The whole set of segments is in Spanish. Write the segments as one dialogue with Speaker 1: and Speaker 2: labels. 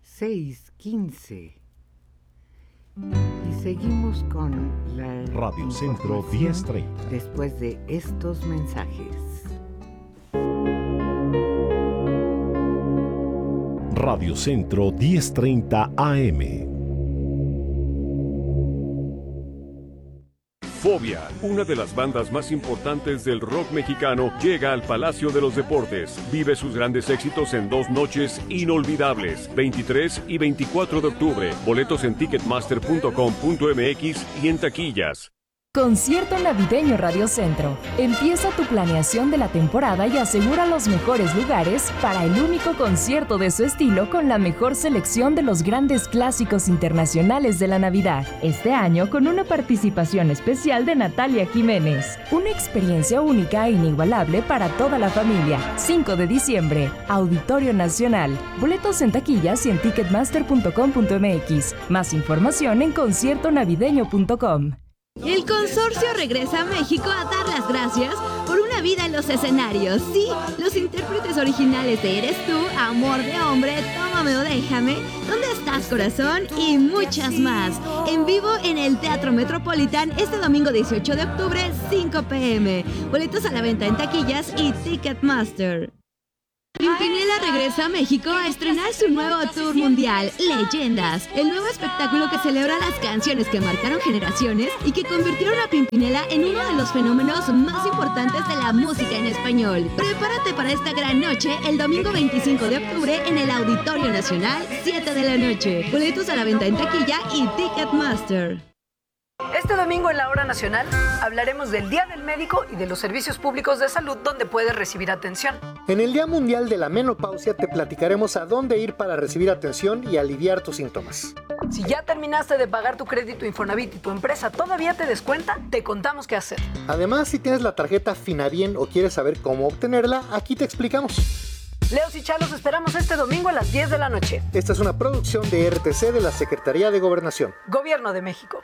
Speaker 1: 6:15. Y seguimos con la
Speaker 2: Radio Centro 1030.
Speaker 1: Después de estos mensajes.
Speaker 2: Radio Centro 1030 AM.
Speaker 3: Fobia, una de las bandas más importantes del rock mexicano, llega al Palacio de los Deportes. Vive sus grandes éxitos en 2 noches inolvidables, 23 y 24 de octubre. Boletos en ticketmaster.com.mx y en taquillas.
Speaker 4: Concierto navideño Radio Centro. Empieza tu planeación de la temporada y asegura los mejores lugares para el único concierto de su estilo con la mejor selección de los grandes clásicos internacionales de la Navidad. Este año con una participación especial de Natalia Jiménez. Una experiencia única e inigualable para toda la familia. 5 de diciembre, Auditorio Nacional. Boletos en taquillas y en ticketmaster.com.mx. Más información en conciertonavideño.com.
Speaker 5: El consorcio regresa a México a dar las gracias por una vida en los escenarios. Sí, los intérpretes originales de Eres Tú, Amor de Hombre, Tómame o Déjame, ¿Dónde estás, corazón? Y muchas más. En vivo en el Teatro Metropolitan este domingo 18 de octubre, 5 p.m. Boletos a la venta en taquillas y Ticketmaster. Pimpinela regresa a México a estrenar su nuevo tour mundial, Leyendas, el nuevo espectáculo que celebra las canciones que marcaron generaciones y que convirtieron a Pimpinela en uno de los fenómenos más importantes de la música en español. Prepárate para esta gran noche el domingo 25 de octubre en el Auditorio Nacional, 7 de la noche. Boletos a la venta en taquilla y Ticketmaster.
Speaker 6: Este domingo en la Hora Nacional hablaremos del Día del Médico y de los servicios públicos de salud donde puedes recibir atención.
Speaker 7: En el Día Mundial de la Menopausia te platicaremos a dónde ir para recibir atención y aliviar tus síntomas.
Speaker 6: Si ya terminaste de pagar tu crédito Infonavit y tu empresa todavía te descuenta, te contamos qué hacer.
Speaker 7: Además, si tienes la tarjeta Finabien o quieres saber cómo obtenerla, aquí te explicamos.
Speaker 6: Leos y Chalos esperamos este domingo a las 10 de la noche.
Speaker 7: Esta es una producción de RTC de la Secretaría de Gobernación.
Speaker 6: Gobierno de México.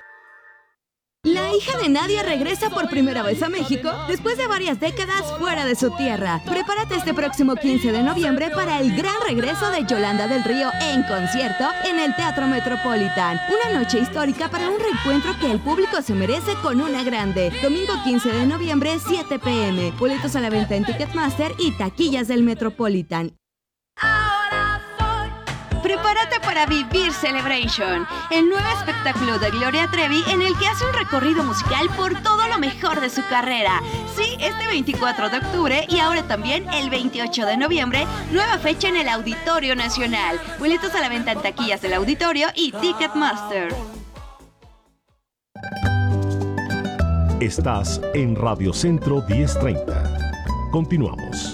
Speaker 5: La hija de Nadia regresa por primera vez a México después de varias décadas fuera de su tierra. Prepárate este próximo 15 de noviembre para el gran regreso de Yolanda del Río en concierto en el Teatro Metropolitan. Una noche histórica para un reencuentro que el público se merece con una grande. Domingo 15 de noviembre, 7 p.m. Boletos a la venta en Ticketmaster y taquillas del Metropolitan. Prepárate para Vivir Celebration, el nuevo espectáculo de Gloria Trevi en el que hace un recorrido musical por todo lo mejor de su carrera. Sí, este 24 de octubre y ahora también el 28 de noviembre, nueva fecha en el Auditorio Nacional. Boletos a la venta en taquillas del Auditorio y Ticketmaster.
Speaker 2: Estás en Radio Centro 1030. Continuamos.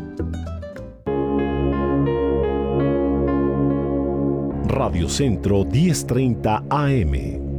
Speaker 2: Radio Centro 1030 AM.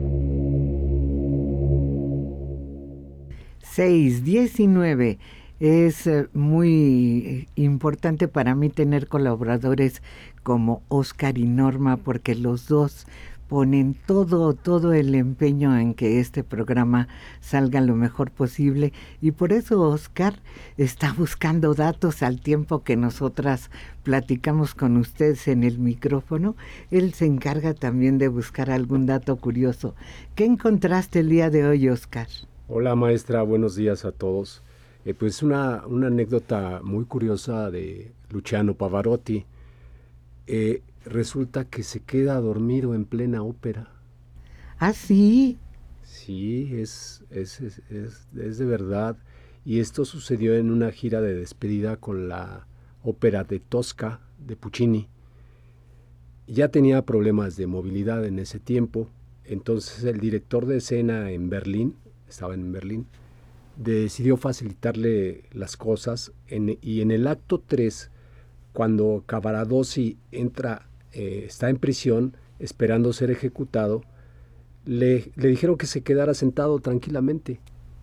Speaker 1: 6:19. Es muy importante para mí tener colaboradores como Oscar y Norma porque los dos ponen todo el empeño en que este programa salga lo mejor posible y por eso Oscar está buscando datos al tiempo que nosotras platicamos con ustedes en el micrófono. Él se encarga también de buscar algún dato curioso. ¿Qué encontraste el día de hoy, Oscar?
Speaker 8: Hola maestra, buenos días a todos. Pues una anécdota muy curiosa de Luciano Pavarotti. Resulta que se queda dormido en plena ópera.
Speaker 1: ¿Ah, sí?
Speaker 8: Sí, es de verdad. Y esto sucedió en una gira de despedida con la ópera de Tosca de Puccini. Ya tenía problemas de movilidad en ese tiempo, entonces el director de escena en Berlín, estaba en Berlín, decidió facilitarle las cosas y en el acto 3, cuando Cavaradossi está en prisión esperando ser ejecutado, le dijeron que se quedara sentado tranquilamente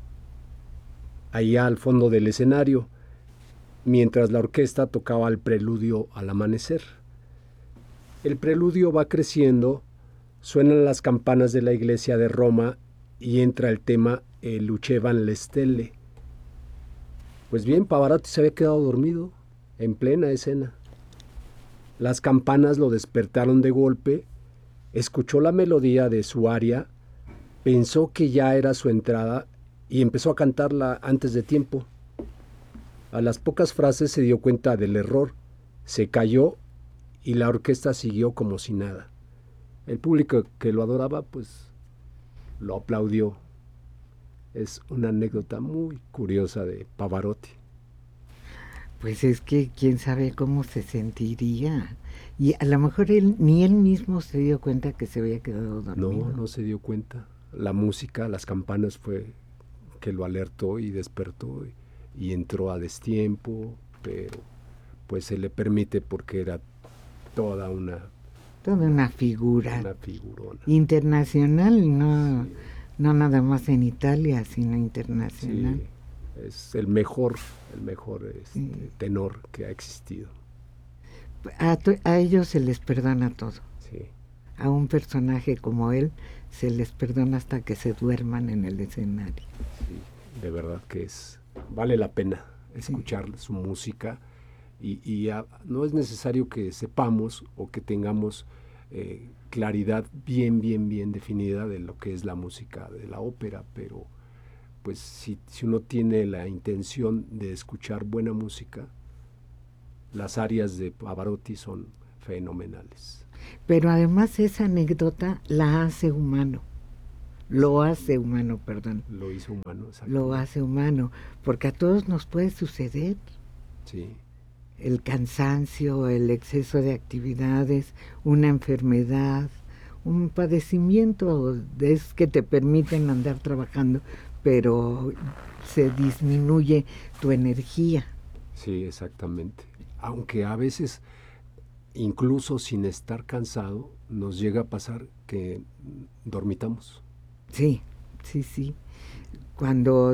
Speaker 8: allá al fondo del escenario mientras la orquesta tocaba el preludio al amanecer. El preludio va creciendo, suenan las campanas de la iglesia de Roma y entra el tema Lucevan le stelle. Pues bien, Pavarotti se había quedado dormido en plena escena. Las campanas lo despertaron de golpe, escuchó la melodía de su aria, pensó que ya era su entrada y empezó a cantarla antes de tiempo. A las pocas frases se dio cuenta del error, se cayó y la orquesta siguió como si nada. El público que lo adoraba, pues, lo aplaudió. Es una anécdota muy curiosa de Pavarotti.
Speaker 1: Pues es que quién sabe cómo se sentiría. Y a lo mejor ni él mismo se dio cuenta que se había quedado dormido.
Speaker 8: No se dio cuenta. La música, las campanas fue que lo alertó y despertó y entró a destiempo, pero pues se le permite porque era toda una
Speaker 1: figura.
Speaker 8: Una figurona.
Speaker 1: Internacional, no nada más en Italia, sino internacional.
Speaker 8: Sí, es el mejor tenor que ha existido.
Speaker 1: A ellos se les perdona todo.
Speaker 8: Sí.
Speaker 1: A un personaje como él se les perdona hasta que se duerman en el escenario.
Speaker 8: Sí, de verdad que vale la pena escuchar su música y no es necesario que sepamos o que tengamos claridad bien definida de lo que es la música de la ópera, pero pues si uno tiene la intención de escuchar buena música, las arias de Pavarotti son fenomenales.
Speaker 1: Pero además esa anécdota la hace humano. Lo hace humano, perdón.
Speaker 8: Lo hizo humano, exacto.
Speaker 1: Lo hace humano, porque a todos nos puede suceder.
Speaker 8: Sí.
Speaker 1: El cansancio, el exceso de actividades, una enfermedad, un padecimiento es que te permiten andar trabajando, pero se disminuye tu energía.
Speaker 8: Sí, exactamente. Aunque a veces, incluso sin estar cansado, nos llega a pasar que dormitamos.
Speaker 1: Sí. Cuando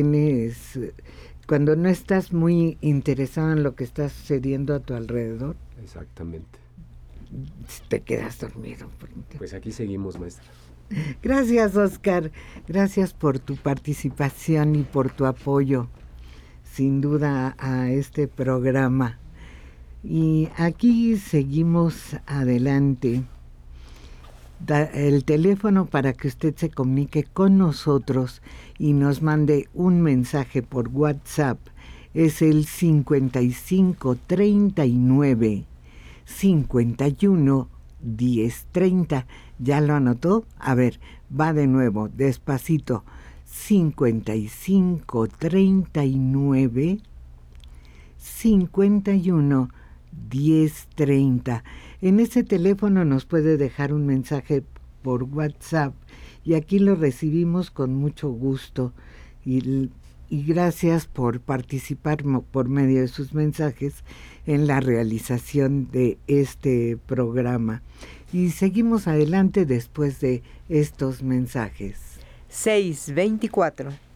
Speaker 1: no estás muy interesado en lo que está sucediendo a tu alrededor.
Speaker 8: Exactamente.
Speaker 1: Te quedas dormido.
Speaker 8: Pues aquí seguimos, maestra.
Speaker 1: Gracias, Oscar. Gracias por tu participación y por tu apoyo, sin duda, a este programa. Y aquí seguimos adelante. El teléfono para que usted se comunique con nosotros y nos mande un mensaje por WhatsApp es el 5539 51 1030. ¿Ya lo anotó? A ver, va de nuevo, despacito. 5539 51 1030. En ese teléfono nos puede dejar un mensaje por WhatsApp y aquí lo recibimos con mucho gusto y gracias por participar por medio de sus mensajes en la realización de este programa. Y seguimos adelante después de estos mensajes.
Speaker 9: 624.